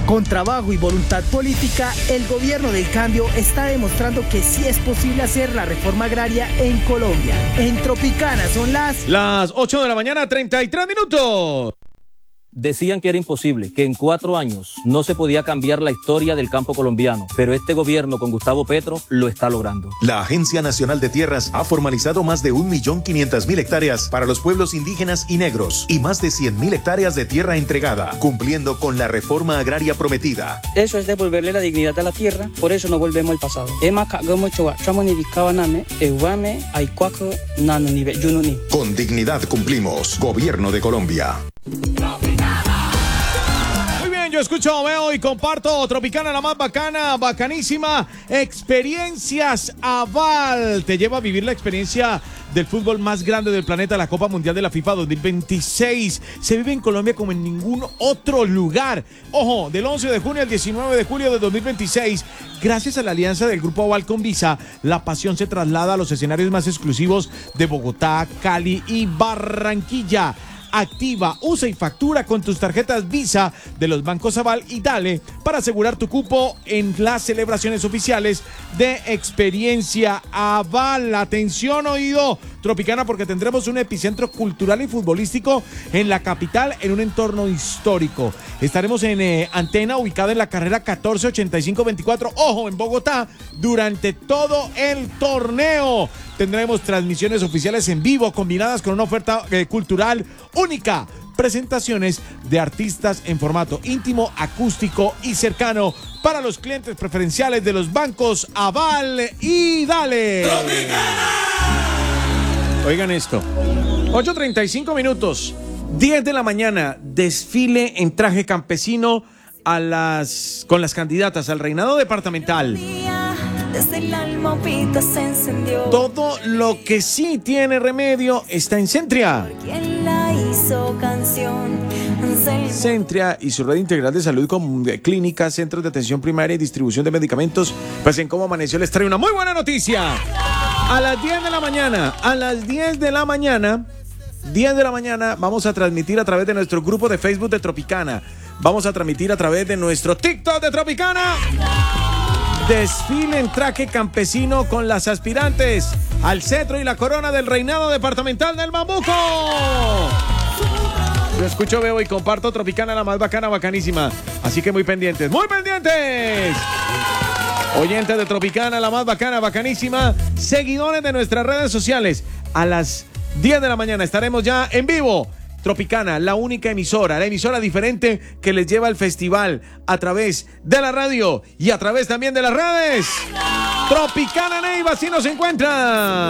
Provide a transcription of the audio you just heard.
Con trabajo y voluntad política, el gobierno del cambio está demostrando que sí es posible hacer la reforma agraria en Colombia. En Tropicana son las 8 de la mañana, 33 minutos. Decían que era imposible, que en 4 años no se podía cambiar la historia del campo colombiano, pero este gobierno con Gustavo Petro lo está logrando. La Agencia Nacional de Tierras ha formalizado más de 1.500.000 hectáreas para los pueblos indígenas y negros y más de 100.000 hectáreas de tierra entregada, cumpliendo con la reforma agraria prometida. Eso es devolverle la dignidad a la tierra, por eso no volvemos al pasado. Con dignidad cumplimos. Gobierno de Colombia. Muy bien, yo escucho, veo y comparto Tropicana, la más bacana, bacanísima. Experiencias Aval te lleva a vivir la experiencia del fútbol más grande del planeta, la Copa Mundial de la FIFA 2026. Se vive en Colombia como en ningún otro lugar. Ojo, del 11 de junio al 19 de julio de 2026, gracias a la alianza del Grupo Aval con Visa, la pasión se traslada a los escenarios más exclusivos de Bogotá, Cali y Barranquilla. Activa, usa y factura con tus tarjetas Visa de los bancos Aval y Dale para asegurar tu cupo en las celebraciones oficiales de Experiencia Aval. Atención, oído Tropicana, porque tendremos un epicentro cultural y futbolístico en la capital en un entorno histórico. Estaremos en antena ubicada en la carrera 148524, ojo, en Bogotá, durante todo el torneo. Tendremos transmisiones oficiales en vivo combinadas con una oferta cultural única. Presentaciones de artistas en formato íntimo, acústico y cercano para los clientes preferenciales de los bancos Aval y Dale. ¡Tropicana! Oigan esto. 8:35 minutos. 10 de la mañana. Desfile en traje campesino con las candidatas al reinado departamental. Desde el alma se encendió. Todo lo que sí tiene remedio está en Centria. ¿Quién la hizo canción? Centria y su red integral de salud con clínicas, centros de atención primaria y distribución de medicamentos. Pues en Cómo Amaneció les trae una muy buena noticia. A las 10 de la mañana, 10 de la mañana vamos a transmitir a través de nuestro grupo de Facebook de Tropicana. Vamos a transmitir a través de nuestro TikTok de Tropicana. Desfile en traje campesino con las aspirantes al cetro y la corona del reinado departamental del Bambuco. Yo escucho, veo y comparto Tropicana, la más bacana, bacanísima. Así que muy pendientes, ¡muy pendientes! Oyentes de Tropicana, la más bacana, bacanísima. Seguidores de nuestras redes sociales. A las 10 de la mañana estaremos ya en vivo. Tropicana, la única emisora, la emisora diferente que les lleva al festival a través de la radio y a través también de las redes. Tropicana Neiva, así nos encuentran.